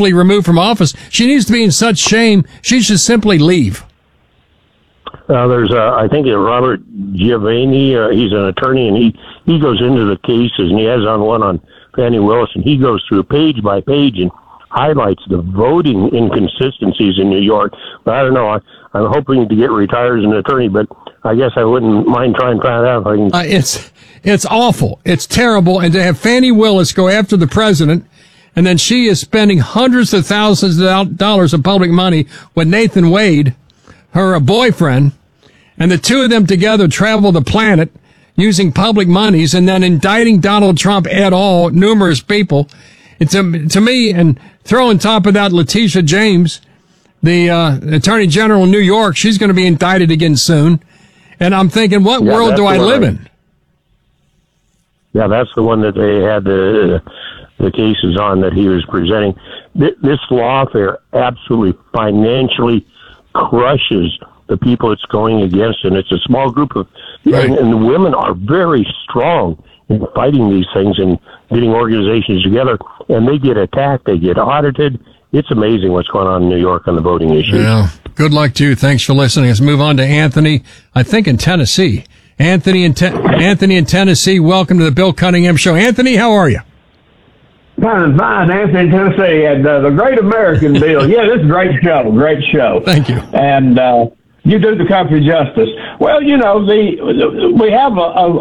wrongfully removed from office. She needs to be in such shame. She should simply leave. There's, I think, Robert Giovanni. He's an attorney, and he goes into the cases, and he has one on Fannie Willis, and he goes through page by page and highlights the voting inconsistencies in New York. But I don't know. I'm hoping to get retired as an attorney, but I guess I wouldn't mind trying to find out if I can. It's awful. It's terrible. And to have Fannie Willis go after the president, and then she is spending hundreds of thousands of dollars of public money with Nathan Wade, her boyfriend, and the two of them together travel the planet using public monies and then indicting Donald Trump et al., numerous people. It's to me, and throw on top of that Letitia James, the Attorney General in New York, she's going to be indicted again soon. And I'm thinking, what world do I live in? Yeah, that's the one that they had the cases on that he was presenting. This lawfare absolutely financially crushes the people it's going against, and it's a small group of, right. and the women are very strong in fighting these things and getting organizations together, and they get attacked, they get audited. It's amazing what's going on in New York on the voting issue. Yeah. Good luck to you. Thanks for listening. Let's move on to Anthony, I think in Tennessee. Anthony in Tennessee, welcome to the Bill Cunningham Show. Anthony, how are you? Fine, Anthony in Tennessee, and the Great American Bill. Yeah, this is a great show. Thank you. And you do the country justice. Well, you know, we have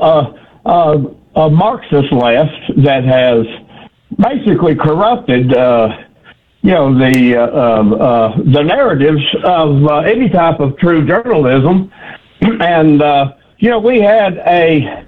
a Marxist left that has basically corrupted, the narratives of any type of true journalism. And, we had a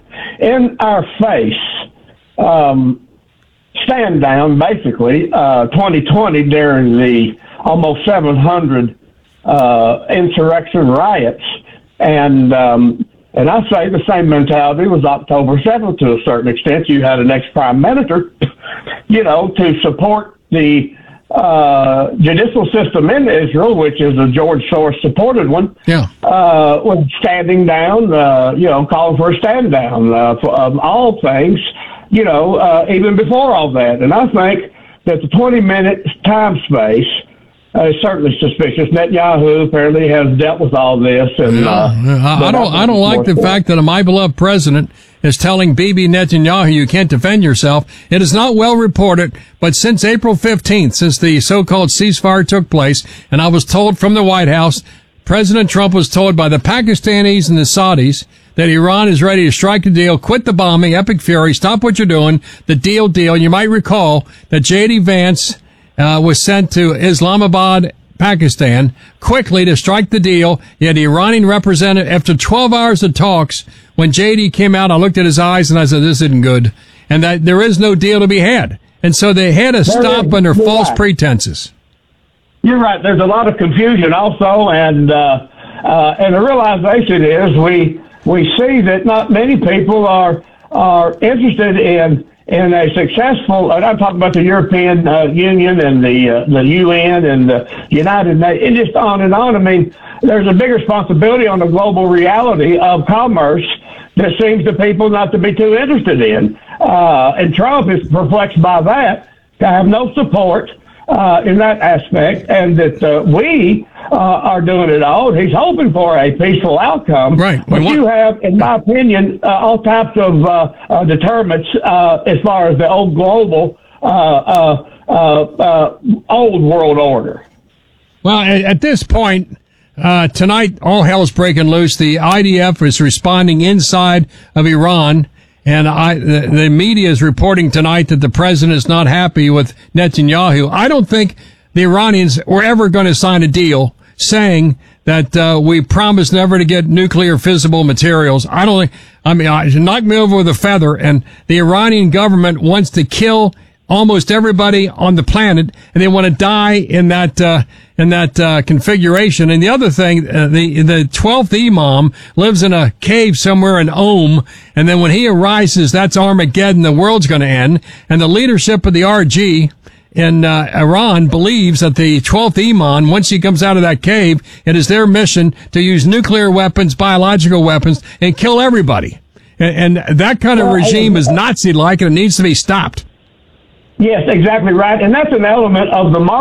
in-our-face stand down, basically, 2020 during the almost 700 insurrection riots. And I say the same mentality was October 7th to a certain extent. You had an ex-prime minister, to support the judicial system in Israel, which is a George Soros supported one, was standing down, calling for a stand down of all things, even before all that. And I think that the 20-minute time space is certainly suspicious. Netanyahu apparently has dealt with all this. And I don't like the fact that my beloved president is telling Bibi Netanyahu you can't defend yourself. It is not well reported, but since April 15th, since the so-called ceasefire took place, and I was told from the White House, President Trump was told by the Pakistanis and the Saudis that Iran is ready to strike a deal, quit the bombing, epic fury, stop what you're doing, the deal. You might recall that J.D. Vance was sent to Islamabad, Pakistan, quickly to strike the deal. He had the Iranian representative, after 12 hours of talks, when J.D. came out, I looked at his eyes and I said, this isn't good, and that there is no deal to be had. And so they had to stop under false pretenses. You're right. There's a lot of confusion also, and the realization is we see that not many people are interested in a successful, and I'm talking about the European Union and the UN and the United Nations, and just on and on. I mean, there's a big responsibility on the global reality of commerce that seems to people not to be too interested in. And Trump is perplexed by that, to have no support in that aspect, and that we are doing it all. He's hoping for a peaceful outcome. Right. But you have, in my opinion, all types of deterrents as far as the old global, old world order. Well, at this point, tonight, all hell is breaking loose. The IDF is responding inside of Iran. And the media is reporting tonight that the president is not happy with Netanyahu. I don't think the Iranians were ever going to sign a deal saying that we promise never to get nuclear fissile materials. Knock me over with a feather. And the Iranian government wants to kill almost everybody on the planet, and they want to die in that configuration. And the other thing, the 12th Imam lives in a cave somewhere in and then when he arises, that's Armageddon. The world's going to end. And the leadership of the RG in Iran believes that the 12th Imam, once he comes out of that cave, it is their mission to use nuclear weapons, biological weapons, and kill everybody. And that kind of regime is Nazi-like, and it needs to be stopped. Yes, exactly right. And that's an element of the